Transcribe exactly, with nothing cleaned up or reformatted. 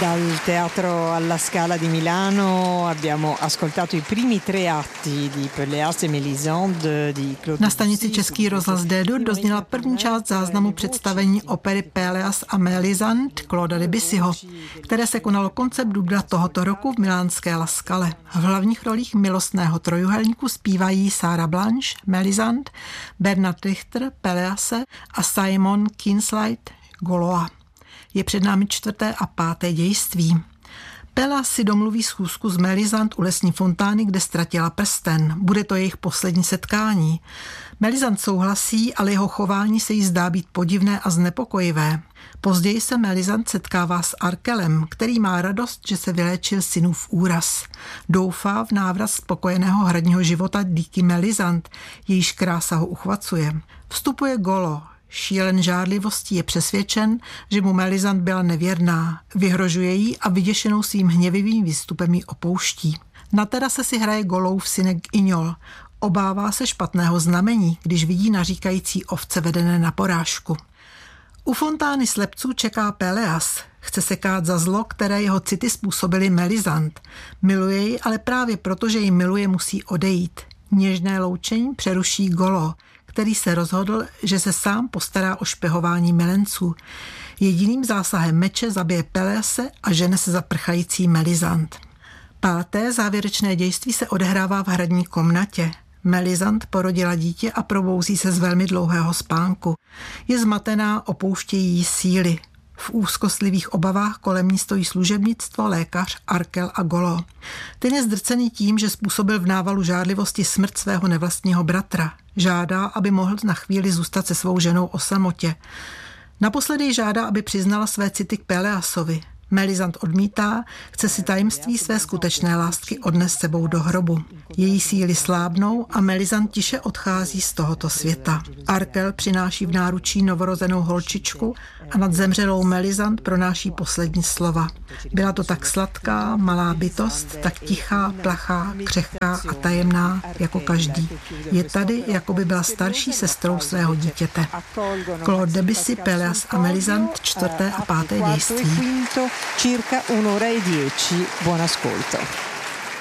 Dal Teatro alla Scala di Milano abbiamo ascoltato i primi tre atti di Péléas et Mélisande di Claude. Na stanici Český rozhlas D-Dur dozněla první část záznamu představení opery Péléas a Mélisande Clauda Debussyho, které se konalo koncem dubna tohoto roku v milánské La Scale. V hlavních rolích milostného trojuhelníku zpívají Sarah Blanche, Mélisande, Bernard Richter, Péléase a Simon Keenslide, Goloa. Je před námi čtvrté a páté dějství. Péléas si domluví schůzku s Mélisande u lesní fontány, kde ztratila prsten. Bude to jejich poslední setkání. Mélisande souhlasí, ale jeho chování se jí zdá být podivné a znepokojivé. Později se Mélisande setkává s Arkelem, který má radost, že se vyléčil synův úraz. Doufá v návrat spokojeného hradního života díky Mélisande, jejíž krása ho uchvacuje. Vstupuje Golo. Šílen žárlivostí je přesvědčen, že mu Mélisande byla nevěrná. Vyhrožuje jí a vyděšenou svým hněvivým výstupem ji opouští. Na terase si hraje Golův synek Ignol. Obává se špatného znamení, když vidí naříkající ovce vedené na porážku. U fontány slepců čeká Péléas. Chce se kát za zlo, které jeho city způsobily Mélisande. Miluje ji, ale právě proto, že ji miluje, musí odejít. Něžné loučení přeruší Golo, který se rozhodl, že se sám postará o špehování milenců. Jediným zásahem meče zabije Péléase a žene se za prchající Mélisande. Páté závěrečné dějství se odehrává v hradní komnatě. Mélisande porodila dítě a probouzí se z velmi dlouhého spánku. Je zmatená, opouštějí jí síly. V úzkostlivých obavách kolem ní stojí služebnictvo, lékař, Arkel a Golo. Ten je zdrcený tím, že způsobil v návalu žádlivosti smrt svého nevlastního bratra. Žádá, aby mohl na chvíli zůstat se svou ženou o samotě. Naposledy žádá, aby přiznala své city k Péléasovi. Mélisande odmítá, chce si tajemství své skutečné lásky odnést sebou do hrobu. Její síly slábnou a Mélisande tiše odchází z tohoto světa. Arkel přináší v náručí novorozenou holčičku a nad zemřelou Mélisande pronáší poslední slova. Byla to tak sladká, malá bytost, tak tichá, plachá, křehká a tajemná, jako každý. Je tady, jako by byla starší sestrou svého dítěte. Claude Debussy, Péléas a Mélisande, čtvrté a páté dějství. Circa un'ora e dieci. Buon ascolto.